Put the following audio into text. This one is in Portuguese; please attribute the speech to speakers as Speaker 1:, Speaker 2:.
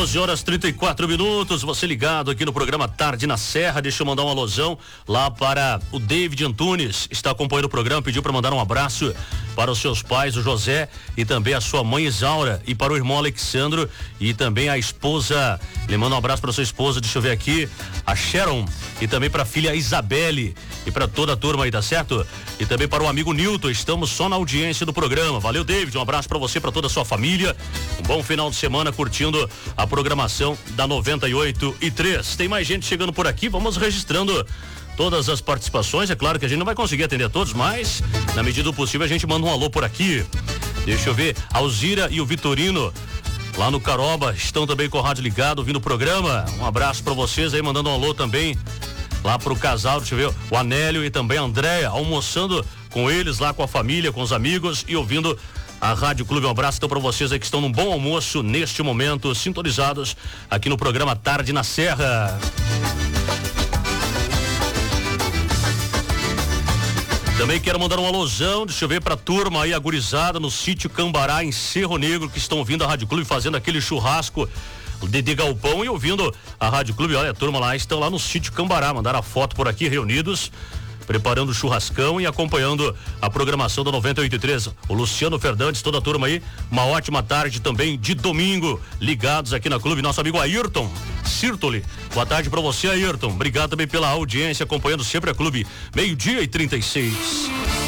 Speaker 1: 12h34, você ligado aqui no programa Tarde na Serra. Deixa eu mandar um alusão lá para o David Antunes, está acompanhando o programa, pediu para mandar um abraço para os seus pais, o José, e também a sua mãe Isaura, e para o irmão Alexandro, e também a esposa, ele manda um abraço para sua esposa, deixa eu ver aqui, a Sharon, e também para a filha Isabelle, e para toda a turma aí, tá certo? E também para o amigo Nilton, estamos só na audiência do programa. Valeu, David, um abraço para você, para toda a sua família, um bom final de semana curtindo a programação da 98.3. Tem mais gente chegando por aqui, vamos registrando todas as participações. É claro que a gente não vai conseguir atender a todos, mas na medida do possível a gente manda um alô por aqui. Deixa eu ver, a Alzira e o Vitorino lá no Caroba estão também com o rádio ligado, ouvindo o programa. Um abraço para vocês aí, mandando um alô também lá pro casal, deixa eu ver, o Anélio e também a Andréia, almoçando com eles lá, com a família, com os amigos e ouvindo a Rádio Clube. Um abraço então para vocês aí que estão num bom almoço neste momento, sintonizados aqui no programa Tarde na Serra. Também quero mandar um alusão, deixa eu ver, pra turma aí, a gurizada no sítio Cambará, em Cerro Negro, que estão ouvindo a Rádio Clube, fazendo aquele churrasco de galpão e ouvindo a Rádio Clube. Olha, a turma lá, estão lá no sítio Cambará, mandaram a foto por aqui, reunidos, preparando o churrascão e acompanhando a programação da 98.3. O Luciano Fernandes, toda a turma aí, uma ótima tarde também de domingo, ligados aqui na Clube. Nosso amigo Ayrton Sirtoli, boa tarde pra você, Ayrton. Obrigado também pela audiência, acompanhando sempre a Clube. 12h36.